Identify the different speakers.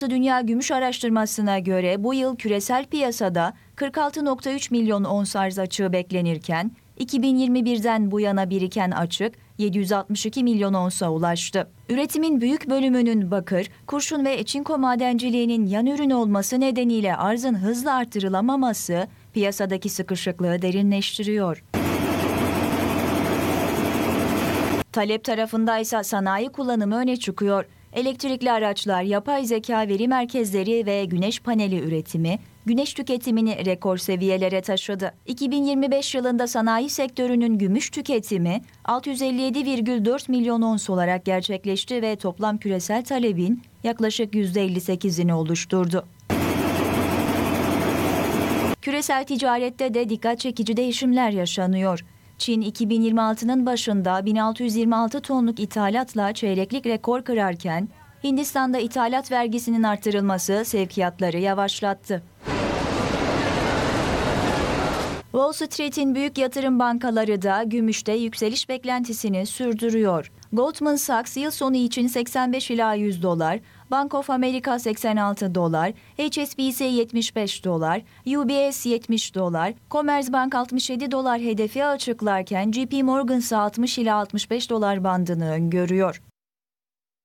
Speaker 1: Dünya Gümüş Araştırması'na göre bu yıl küresel piyasada 46,3 milyon ons arz açığı beklenirken, 2021'den bu yana biriken açık 762 milyon onsa ulaştı. Üretimin büyük bölümünün bakır, kurşun ve çinko madenciliğinin yan ürün olması nedeniyle arzın hızla artırılamaması piyasadaki sıkışıklığı derinleştiriyor. Talep tarafındaysa sanayi kullanımı öne çıkıyor. Elektrikli araçlar, yapay zeka veri merkezleri ve güneş paneli üretimi, güneş tüketimini rekor seviyelere taşıdı. 2025 yılında sanayi sektörünün gümüş tüketimi 657,4 milyon ons olarak gerçekleşti ve toplam küresel talebin yaklaşık %58'ini oluşturdu. Küresel ticarette de dikkat çekici değişimler yaşanıyor. Çin 2026'nın başında 1626 tonluk ithalatla çeyreklik rekor kırarken, Hindistan'da ithalat vergisinin artırılması sevkiyatları yavaşlattı. Wall Street'in büyük yatırım bankaları da gümüşte yükseliş beklentisini sürdürüyor. Goldman Sachs yıl sonu için 85 ila 100 dolar, Bank of America 86 dolar, HSBC 75 dolar, UBS 70 dolar, Commerzbank 67 dolar hedefi açıklarken JP Morgan ise 60 ila 65 dolar bandını öngörüyor.